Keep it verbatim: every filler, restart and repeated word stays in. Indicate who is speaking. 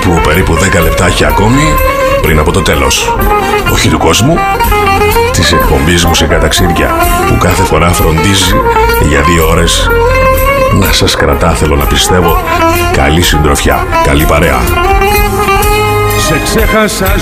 Speaker 1: περίπου, περίπου δέκα λεπτάκια ακόμη πριν από το τέλος. Όχι του κόσμου, της εκπομπής Μουσικά Ταξίδια, που κάθε φορά φροντίζει για δύο ώρες να σας κρατά, θέλω να πιστεύω, καλή συντροφιά, καλή παρέα.
Speaker 2: Σε ξέχασα